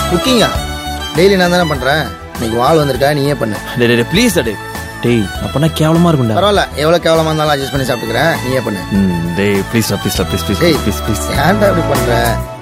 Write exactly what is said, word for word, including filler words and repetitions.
குக்கிங்கா? Daily நான் தானே பண்றேன். இன்னைக்கு வாள் வந்திருக்கா, நீயே பண்ணு. டேய் டேய் ப்ளீஸ் டேய். டேய் அப்பனா கேவலமா இருக்கும்டா. பரவாயில்ல, எவ்வளவு கேவலமா இருந்தாலும் அட்ஜஸ்ட் பண்ணி சாப்பிட்டுக்கிறேன். நீயே பண்ணு. டேய் please please please please please please please. ஏன்டா இப்படி பண்ற?